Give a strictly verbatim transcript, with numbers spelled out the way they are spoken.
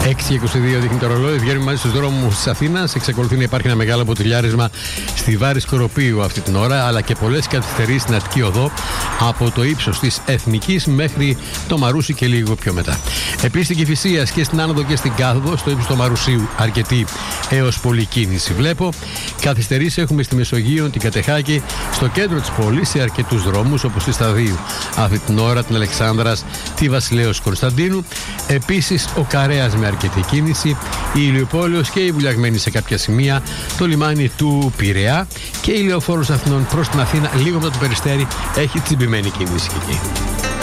έξι και είκοσι δύο δείχνει το ρολόι. Βγαίνουμε μαζί στους δρόμους της Αθήνας. Εξακολουθεί να υπάρχει ένα μεγάλο ποτηλιάρισμα στη Βάρη Σκοροπίου αυτή την ώρα, αλλά και πολλές καθυστερήσεις στην Αττική Οδό από το ύψος της Εθνικής μέχρι το Μαρούσι και λίγο πιο μετά. Επίσης στην Κηφισίας και στην Άνοδο και στην Κάθοδο, στο ύψος του Μαρουσίου, αρκετή έως πολλή κίνηση βλέπω. Καθυστερήσεις έχουμε στη Μεσογείο, την Κατεχάκη, στο κέντρο της πόλης σε αρκετούς δρόμους όπως τη Σταδίου αυτή την ώρα, την Αλεξάνδρας, τη Βασιλέως Κωνσταντίνου. Επίσης ο Καρέας με αρκετή κίνηση, η Ηλιοπόλεως και η Βουλιαγμένη σε κάποια σημεία, το λιμάνι του Πειραιά και η Λεωφόρος Αθηνών προς την Αθήνα λίγο μετά το Περιστέρι έχει τσιμπημένη κίνηση εκεί.